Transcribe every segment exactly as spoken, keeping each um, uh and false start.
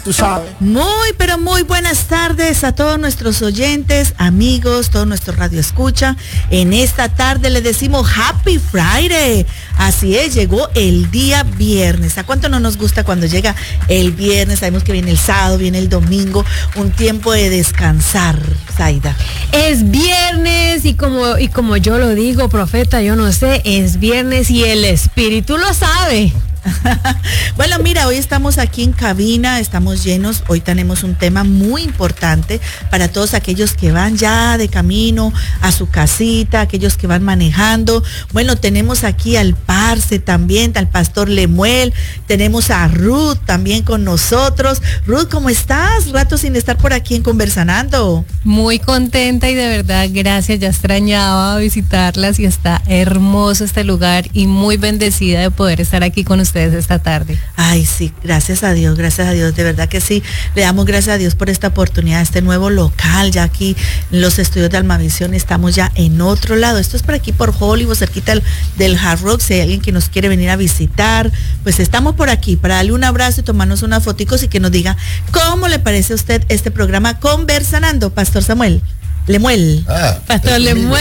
tú sabes. Muy, pero muy buenas tardes a todos nuestros oyentes, amigos, todo nuestro radio escucha. En esta tarde les decimos Happy Friday. Así es, llegó el día viernes. ¿A cuánto no nos gusta cuando llega el viernes? Sabemos que viene el sábado, viene el domingo, un tiempo de descansar, Zaida. Es viernes y como, y como yo lo digo, profeta, yo no sé, es viernes y el espíritu lo sabe. Bueno, mira, hoy estamos aquí en cabina, estamos llenos, hoy tenemos un tema muy importante para todos aquellos que van ya de camino a su casita, aquellos que van manejando. Bueno, tenemos aquí al Parce también, al pastor Lemuel, tenemos a Ruth también con nosotros. Ruth, ¿cómo estás? Rato sin estar por aquí en Conversanando. Muy contenta y de verdad, gracias, ya extrañaba visitarlas y está hermoso este lugar y muy bendecida de poder estar aquí con ustedes esta tarde. Ay, sí, gracias a Dios, gracias a Dios, de verdad que sí, le damos gracias a Dios por esta oportunidad, este nuevo local, ya aquí en los estudios de Almavisión, estamos ya en otro lado, esto es por aquí por Hollywood, cerquita del, del Hard Rock, si hay alguien que nos quiere venir a visitar, pues estamos por aquí, para darle un abrazo y tomarnos unas foticos y que nos diga, ¿cómo le parece a usted este programa Conversanando, Pastor Samuel? Lemuel. Ah, Pastor Lemuel.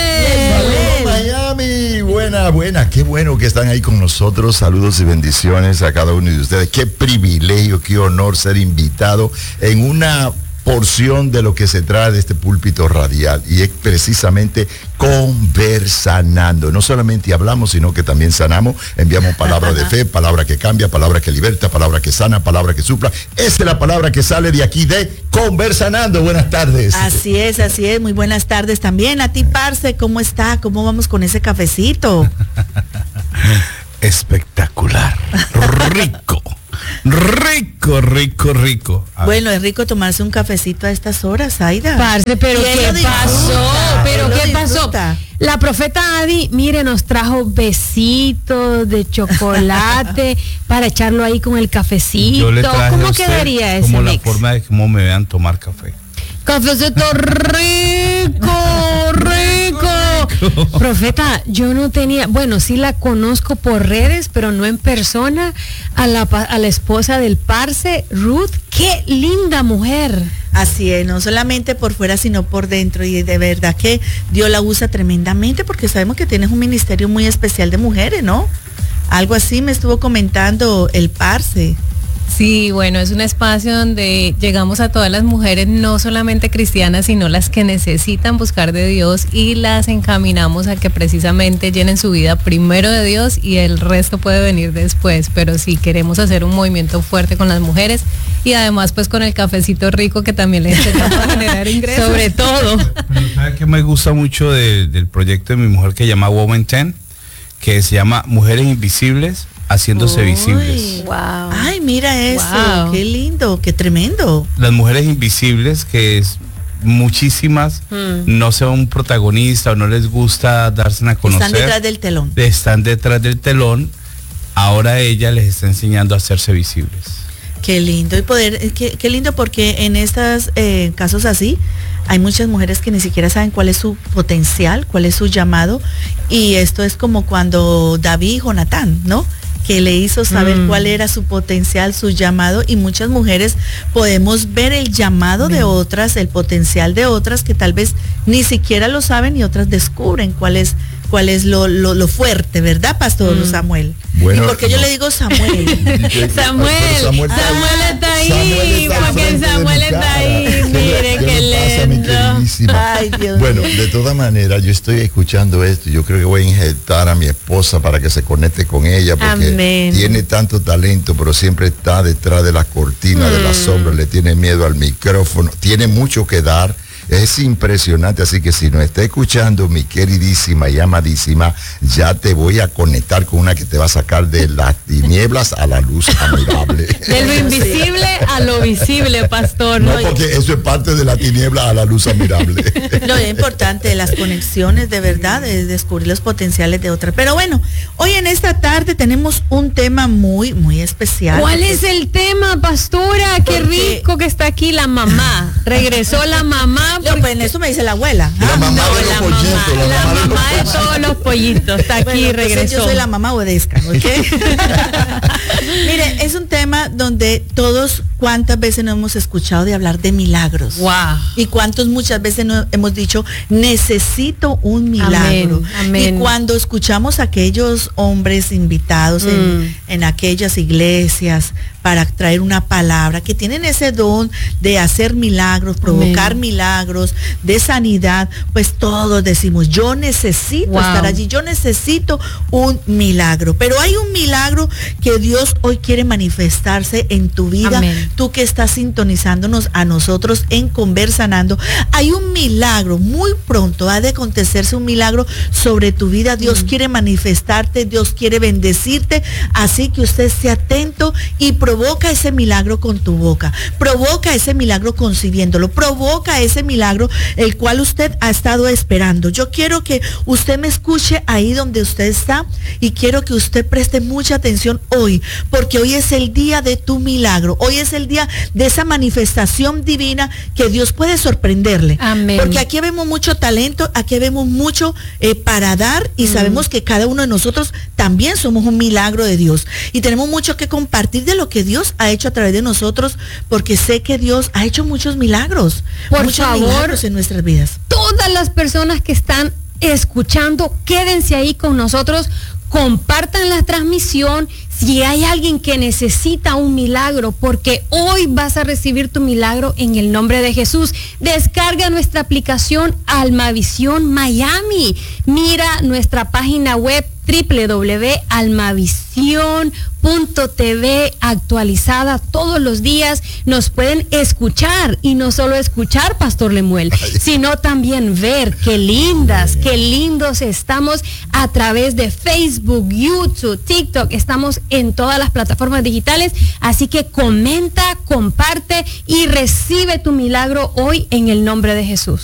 Miami, buena, buena, qué bueno que están ahí con nosotros, saludos y bendiciones a cada uno de ustedes, qué privilegio, qué honor ser invitado en una porción de lo que se trae de este púlpito radial y es precisamente conversanando, no solamente hablamos sino que también sanamos, enviamos palabra de fe, palabra que cambia, palabra que liberta, palabra que sana, palabra que supla, esa es la palabra que sale de aquí de Conversanando. Buenas tardes. Así es, así es, muy buenas tardes también a ti, Parce, ¿cómo está? ¿Cómo vamos con ese cafecito? Espectacular, rico. Rico, rico, rico. Bueno, es rico tomarse un cafecito a estas horas, Aida. Parce, pero ¿qué pasó? ¿Pero qué pasó? La profeta Adi, mire, nos trajo besitos de chocolate para echarlo ahí con el cafecito. Yo le traje ¿Cómo a usted quedaría ese como mix? la forma de cómo me vean tomar café. Cafecito rico, rico. Profeta, yo no tenía, bueno, sí la conozco por redes, pero no en persona, a la, a la esposa del Parce, Ruth, qué linda mujer. Así es, no solamente por fuera, sino por dentro, y de verdad que Dios la usa tremendamente, porque sabemos que tienes un ministerio muy especial de mujeres, ¿no? Algo así me estuvo comentando el Parce. Sí, bueno, es un espacio donde llegamos a todas las mujeres, no solamente cristianas, sino las que necesitan buscar de Dios y las encaminamos a que precisamente llenen su vida primero de Dios y el resto puede venir después, pero sí queremos hacer un movimiento fuerte con las mujeres y además pues con el cafecito rico que también les enseñamos a generar ingresos. Sobre todo. Pero ¿sabes qué me gusta mucho de, del proyecto de mi mujer que se llama Woman ten? Que se llama Mujeres Invisibles haciéndose Uy, visibles. Wow. Ay, mira eso, Wow. qué lindo, qué tremendo. Las mujeres invisibles, que es muchísimas, Hmm. no son protagonistas o no les gusta darse a conocer. Están detrás del telón. Están detrás del telón. Ahora ella les está enseñando a hacerse visibles. Qué lindo, y poder, qué, qué lindo porque en estos eh, casos así, hay muchas mujeres que ni siquiera saben cuál es su potencial, cuál es su llamado, y esto es como cuando David y Jonatán, ¿no? Que le hizo saber mm. cuál era su potencial, su llamado, y muchas mujeres podemos ver el llamado Bien. de otras, el potencial de otras que tal vez ni siquiera lo saben y otras descubren cuál es cuál es lo, lo, lo fuerte, ¿verdad, Pastor mm. Samuel? Bueno, ¿y por qué no. yo le digo Samuel? Samuel, Samuel, Samuel está ahí, Samuel está porque Samuel está ahí, mire qué lindo. Ay, Dios bueno, mío. De todas maneras, yo estoy escuchando esto y yo creo que voy a injertar a mi esposa para que se conecte con ella, porque Amén. Tiene tanto talento, pero siempre está detrás de las cortinas, mm. de las sombras, le tiene miedo al micrófono, tiene mucho que dar. Es impresionante, así que si nos está escuchando, mi queridísima y amadísima, ya te voy a conectar con una que te va a sacar de las tinieblas a la luz admirable. De lo invisible a lo visible, pastor. No, porque eso es parte de la tiniebla a la luz admirable. Lo importante, las conexiones, de verdad, es descubrir los potenciales de otras. Pero bueno, hoy en esta tarde tenemos un tema muy, muy especial. ¿Cuál es el tema, pastora? Qué rico que está aquí la mamá. Regresó la mamá. No, pues en eso me dice la abuela. La mamá no, de los la pollitos. Mamá, la, la mamá, mamá de, de todos los pollitos. Está aquí, bueno, regresó. Yo soy la mamá obedezca, ¿ok? Mire, es un tema donde todos, ¿cuántas veces no hemos escuchado de hablar de milagros? Wow. Y cuántos muchas veces no hemos dicho, necesito un milagro. Amén, amén. Y cuando escuchamos a aquellos hombres invitados mm. en, en aquellas iglesias para traer una palabra, que tienen ese don de hacer milagros, provocar amén. milagros, de sanidad, pues todos decimos, yo necesito wow. estar allí, yo necesito un milagro. Pero hay un milagro que Dios hoy quiere manifestarse en tu vida. Amén. Tú que estás sintonizándonos a nosotros en Conversanando, hay un milagro, muy pronto ha de acontecerse un milagro sobre tu vida. Dios mm. quiere manifestarte, Dios quiere bendecirte, así que usted esté atento y provoca ese milagro con tu boca, provoca ese milagro concibiéndolo, provoca ese milagro el cual usted ha estado esperando. Yo quiero que usted me escuche ahí donde usted está y quiero que usted preste mucha atención hoy, porque hoy es el día de tu milagro, hoy es el día de esa manifestación divina que Dios puede sorprenderle. Amén. Porque aquí vemos mucho talento, aquí vemos mucho eh, para dar y mm. sabemos que cada uno de nosotros también somos un milagro de Dios y tenemos mucho que compartir de lo que Dios ha hecho a través de nosotros, porque sé que Dios ha hecho muchos milagros, por muchos favor, milagros en nuestras vidas. Todas las personas que están escuchando, quédense ahí con nosotros, compartan la transmisión. Si hay alguien que necesita un milagro, porque hoy vas a recibir tu milagro en el nombre de Jesús. Descarga nuestra aplicación Almavisión Miami. Mira nuestra página web doble u doble u doble u punto almavisión punto t v actualizada todos los días. Nos pueden escuchar y no solo escuchar, Pastor Lemuel, sino también ver qué lindas, qué lindos estamos a través de Facebook, YouTube, TikTok. Estamos en todas las plataformas digitales, así que comenta, comparte y recibe tu milagro hoy en el nombre de Jesús.